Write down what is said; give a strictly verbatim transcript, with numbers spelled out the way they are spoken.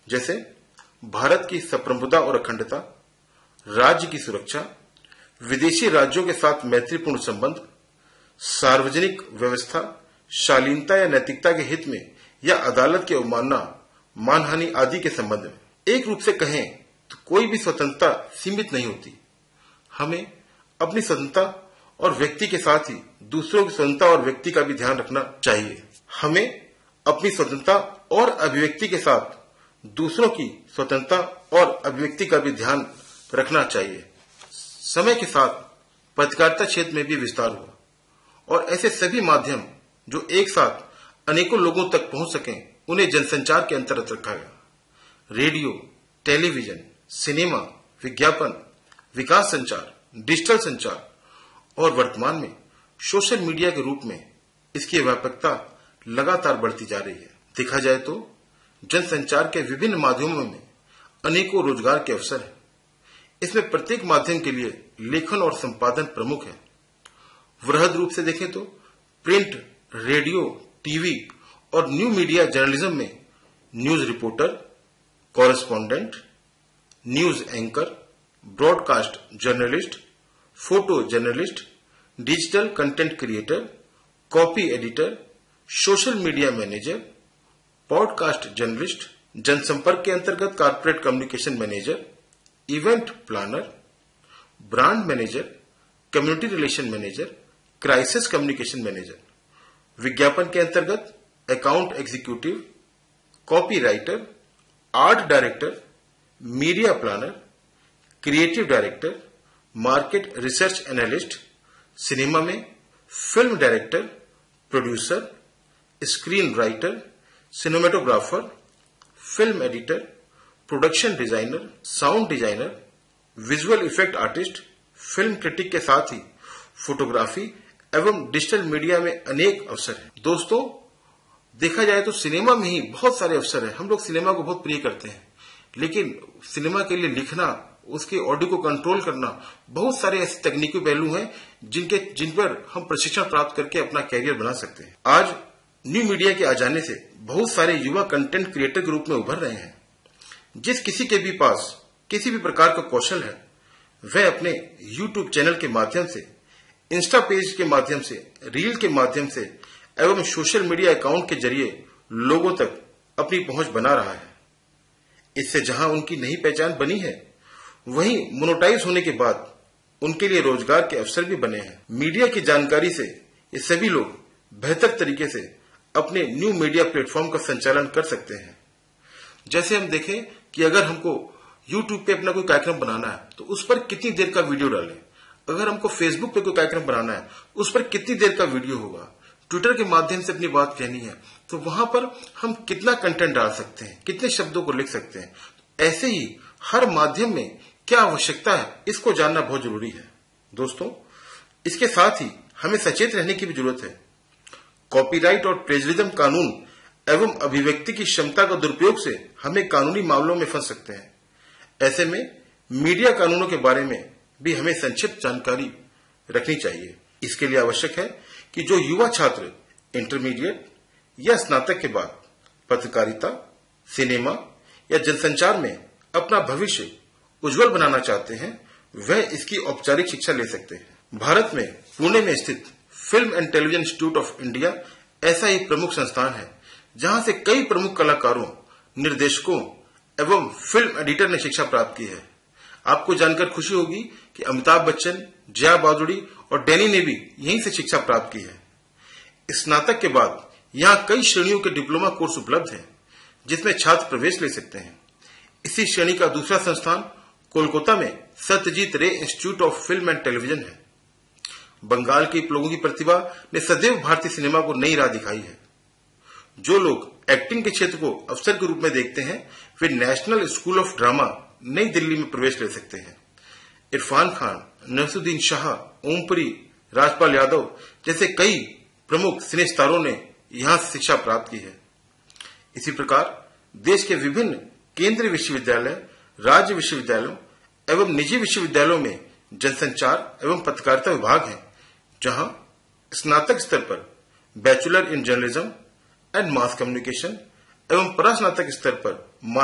जैसे भारत की संप्रभुता और अखंडता, राज्य की सुरक्षा, विदेशी राज्यों के साथ मैत्रीपूर्ण संबंध, सार्वजनिक व्यवस्था, शालीनता या नैतिकता के हित में या अदालत की अवमानना, मानहानि आदि के संबंध में। एक रूप से कहें तो कोई भी स्वतंत्रता सीमित नहीं होती। हमें अपनी स्वतंत्रता और व्यक्ति के साथ ही दूसरों की स्वतंत्रता और व्यक्ति का भी ध्यान रखना चाहिए। हमें अपनी स्वतंत्रता और अभिव्यक्ति के साथ दूसरों की स्वतंत्रता और अभिव्यक्ति का भी ध्यान रखना चाहिए। समय के साथ पत्रकारिता क्षेत्र में भी विस्तार हुआ और ऐसे सभी माध्यम जो एक साथ अनेकों लोगों तक पहुंच सकें, उन्हें जनसंचार के अंतर्गत रखा गया। रेडियो, टेलीविजन, सिनेमा, विज्ञापन, विकास संचार, डिजिटल संचार और वर्तमान में सोशल मीडिया के रूप में इसकी व्यापकता लगातार बढ़ती जा रही है। देखा जाए तो जनसंचार के विभिन्न माध्यमों में अनेकों रोजगार के अवसर हैं। इसमें प्रत्येक माध्यम के लिए लेखन और संपादन प्रमुख है। वृहद रूप से देखें तो प्रिंट, रेडियो, टीवी और न्यू मीडिया जर्नलिज्म में news reporter, correspondent, news anchor, broadcast journalist, photo journalist, digital content creator, copy editor, social media manager, podcast journalist, जनसंपर्क के अंतर्गत corporate communication manager, event planner, brand manager, community relation manager, crisis communication manager, विज्ञापन के अंतर्गत account executive, copy writer, art director, media planner, creative director, market research analyst, cinema में film director, producer, screen writer, cinematographer, film editor, production designer, sound designer, visual effect artist, film critic के साथ ही photography एवं digital media में अनेक अवसर हैं। दोस्तों, देखा जाए तो सिनेमा में ही बहुत सारे अवसर हैं। हम लोग सिनेमा को बहुत प्रिय करते हैं, लेकिन सिनेमा के लिए लिखना, उसके ऑडियो को कंट्रोल करना, बहुत सारे ऐसे तकनीकी पहलू हैं जिनके जिन पर हम प्रशिक्षण प्राप्त करके अपना कैरियर बना सकते हैं। आज न्यू मीडिया के आ जाने से बहुत सारे युवा कंटेंट क्रिएटर के रूप में उभर रहे हैं। जिस किसी के भी पास किसी भी प्रकार का कौशल है, वह अपने यूट्यूब चैनल के माध्यम से, इंस्टा पेज के माध्यम से, रील के माध्यम से एवं सोशल मीडिया अकाउंट के जरिए लोगों तक अपनी पहुंच बना रहा है। इससे जहां उनकी नई पहचान बनी है, वहीं मोनेटाइज होने के बाद उनके लिए रोजगार के अवसर भी बने हैं। मीडिया की जानकारी से ये सभी लोग बेहतर तरीके से अपने न्यू मीडिया प्लेटफॉर्म का संचालन कर सकते हैं। जैसे हम देखें कि अगर हमको यूट्यूब पे अपना कोई कार्यक्रम बनाना है तो उस पर कितनी देर का वीडियो डालें। अगर हमको फेसबुक पे कोई कार्यक्रम बनाना है उस पर कितनी देर का वीडियो होगा। ट्विटर के माध्यम से अपनी बात कहनी है तो वहां पर हम कितना कंटेंट डाल सकते हैं, कितने शब्दों को लिख सकते हैं। ऐसे ही हर माध्यम में क्या आवश्यकता है, इसको जानना बहुत जरूरी है। दोस्तों, इसके साथ ही हमें सचेत रहने की भी जरूरत है। कॉपीराइट और प्लेजरिज्म कानून एवं अभिव्यक्ति की क्षमता का दुरुपयोग से हमें कानूनी मामलों में फंस सकते हैं। ऐसे में मीडिया कानूनों के बारे में भी हमें संक्षिप्त जानकारी रखनी चाहिए। इसके लिए आवश्यक है कि जो युवा छात्र इंटरमीडिएट या स्नातक के बाद पत्रकारिता, सिनेमा या जनसंचार में अपना भविष्य उज्जवल बनाना चाहते हैं, वह इसकी औपचारिक शिक्षा ले सकते हैं। भारत में पुणे में स्थित film and television institute of India ऐसा एक प्रमुख संस्थान है जहां से कई प्रमुख कलाकारों, निर्देशकों एवं फिल्म एडिटर ने शिक्षा प्राप्त की है। आपको जानकर खुशी होगी कि अमिताभ बच्चन, जया बावड़ी और डैनी ने भी यहीं से शिक्षा प्राप्त की है। स्नातक के बाद यहाँ कई श्रेणियों के डिप्लोमा कोर्स उपलब्ध हैं जिसमें छात्र प्रवेश ले सकते हैं। इसी श्रेणी का दूसरा संस्थान कोलकाता में सत्यजीत रे institute of film and television है। बंगाल के लोगों की प्रतिभा ने सदैव भारतीय सिनेमा को नई राह दिखाई है। जो लोग एक्टिंग के क्षेत्र को अवसर के रूप में देखते हैं, वे नेशनल स्कूल ऑफ ड्रामा नई दिल्ली में प्रवेश ले सकते हैं। इरफान खान, नसरुद्दीन शाह, ओमपुरी, राजपाल यादव जैसे कई प्रमुख सिने सितारों ने यहां से शिक्षा प्राप्त की है। इसी प्रकार देश के विभिन्न केंद्रीय विश्वविद्यालय, राज्य विश्वविद्यालयों एवं निजी विश्वविद्यालयों में जनसंचार एवं पत्रकारिता विभाग हैं, जहां स्नातक स्तर पर bachelor in journalism and mass communication एवं परास्नातक स्तर पर